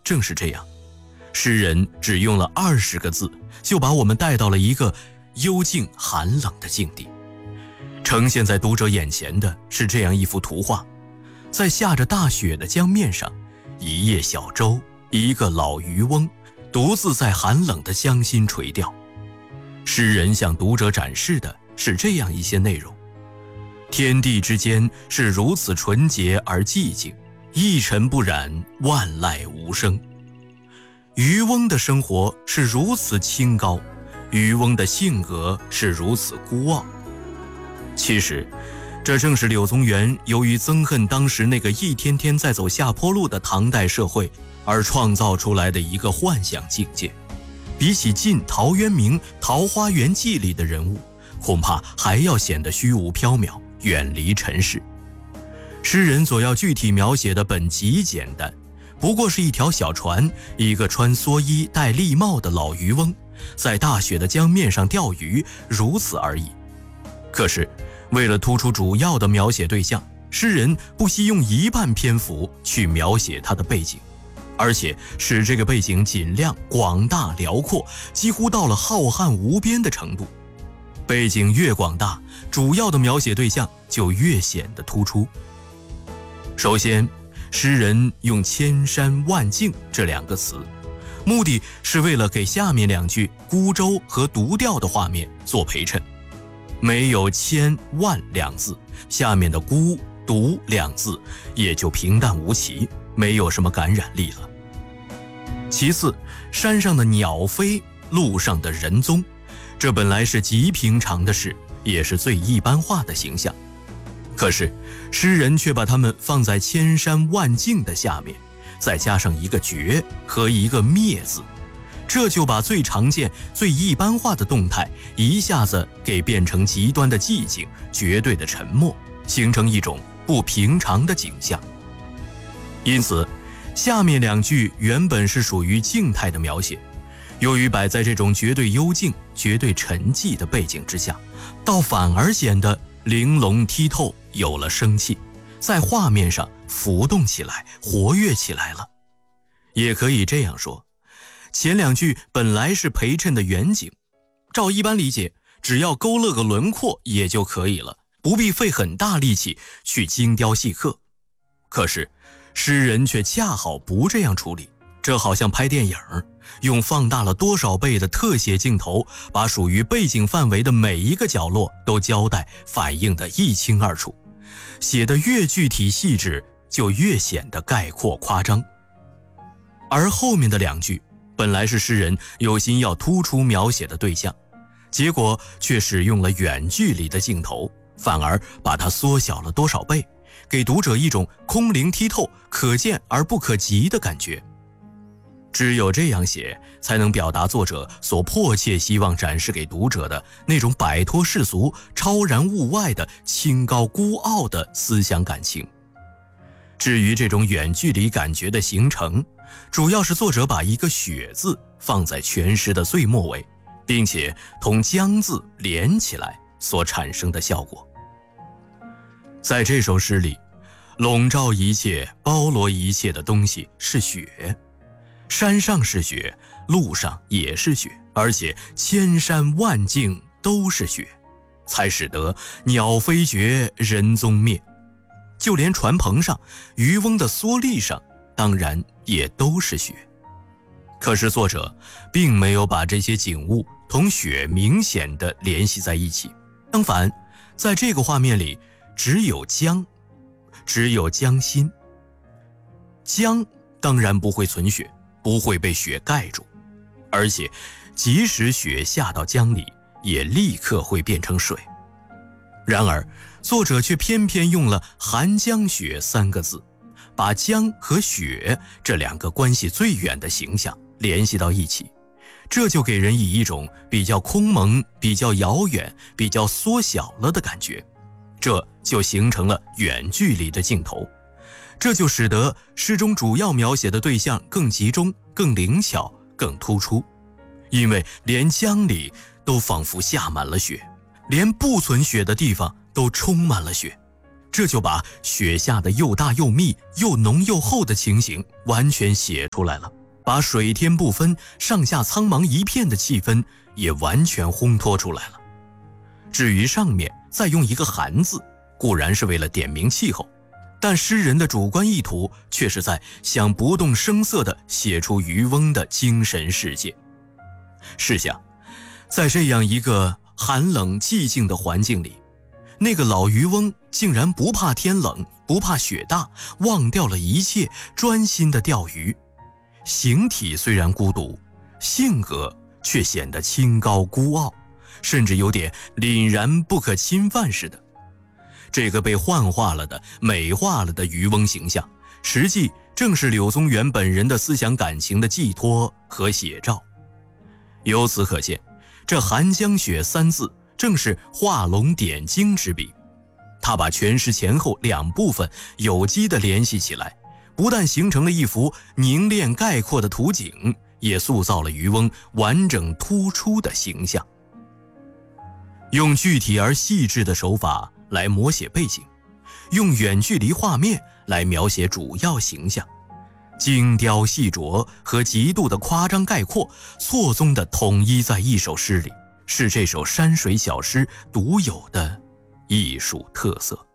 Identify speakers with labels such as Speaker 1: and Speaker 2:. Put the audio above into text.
Speaker 1: 正是这样，诗人只用了20个字，就把我们带到了一个幽静寒冷的境地。呈现在读者眼前的是这样一幅图画：在下着大雪的江面上，一叶小舟，一个老渔翁，独自在寒冷的江心垂钓。诗人向读者展示的是这样一些内容：天地之间是如此纯洁而寂静，一尘不染，万籁无声。渔翁的生活是如此清高，渔翁的性格是如此孤傲。其实这正是柳宗元由于憎恨当时那个一天天在走下坡路的唐代社会而创造出来的一个幻想境界。比起晋陶渊明《桃花源记》里的人物，恐怕还要显得虚无缥缈，远离尘世。诗人所要具体描写的本极简单，不过是一条小船，一个穿蓑衣戴笠帽的老渔翁，在大雪的江面上钓鱼，如此而已。可是为了突出主要的描写对象，诗人不惜用一半篇幅去描写他的背景，而且使这个背景尽量广大辽阔，几乎到了浩瀚无边的程度。背景越广大，主要的描写对象就越显得突出。首先，诗人用千山万径这2个词，目的是为了给下面2句孤舟和独钓的画面做陪衬。没有千万2字，下面的孤独2字也就平淡无奇，没有什么感染力了。其次，山上的鸟飞，路上的人踪，这本来是极平常的事，也是最一般化的形象。可是诗人却把它们放在千山万径的下面，再加上一个绝和一个灭字，这就把最常见最一般化的动态一下子给变成极端的寂静，绝对的沉默，形成一种不平常的景象。因此下面2句原本是属于静态的描写，由于摆在这种绝对幽静绝对沉寂的背景之下，倒反而显得玲珑剔透，有了生气，在画面上浮动起来，活跃起来了。也可以这样说，前2句本来是陪衬的远景，照一般理解，只要勾勒个轮廓也就可以了，不必费很大力气去精雕细刻。可是诗人却恰好不这样处理，这好像拍电影，用放大了多少倍的特写镜头，把属于背景范围的每一个角落都交代反映得一清二楚，写得越具体细致，就越显得概括夸张。而后面的2句本来是诗人有心要突出描写的对象，结果却使用了远距离的镜头，反而把它缩小了多少倍，给读者一种空灵剔透、可见而不可及的感觉。只有这样写，才能表达作者所迫切希望展示给读者的那种摆脱世俗、超然物外的清高孤傲的思想感情。至于这种远距离感觉的形成，主要是作者把一个雪字放在全诗的最末尾，并且同江字连起来所产生的效果。在这首诗里，笼罩一切、包罗一切的东西是雪，山上是雪，路上也是雪，而且千山万径都是雪，才使得鸟飞绝，人踪灭。就连船棚上、渔翁的蓑笠上，当然也都是雪。可是作者并没有把这些景物同雪明显地联系在一起，相反，在这个画面里只有江，只有江心。江当然不会存雪，不会被雪盖住，而且即使雪下到江里，也立刻会变成水。然而作者却偏偏用了寒江雪3个字，把江和雪这2个关系最远的形象联系到一起，这就给人以一种比较空蒙、比较遥远、比较缩小了的感觉，这就形成了远距离的镜头，这就使得诗中主要描写的对象更集中、更灵巧、更突出。因为连江里都仿佛下满了雪，连不存雪的地方都充满了雪，这就把雪下的又大又密、又浓又厚的情形完全写出来了。 把水天不分、上下苍茫一片的气氛也完全烘托出来了。至于上面再用一个寒字，固然是为了点明气候，但诗人的主观意图却是在想不动声色地写出渔翁的精神世界。试想，在这样一个寒冷寂静的环境里，那个老渔翁竟然不怕天冷，不怕雪大，忘掉了一切，专心地钓鱼。形体虽然孤独，性格却显得清高孤傲，甚至有点凛然不可侵犯似的。这个被幻化了的、美化了的渔翁形象，实际正是柳宗元本人的思想感情的寄托和写照。由此可见，这寒江雪三字正是画龙点睛之笔。他把全诗前后两部分有机地联系起来，不但形成了一幅凝练概括的图景，也塑造了渔翁完整突出的形象。用具体而细致的手法来摹写背景，用远距离画面来描写主要形象，精雕细琢和极度的夸张概括错综地统一在一首诗里，是这首山水小诗独有的艺术特色。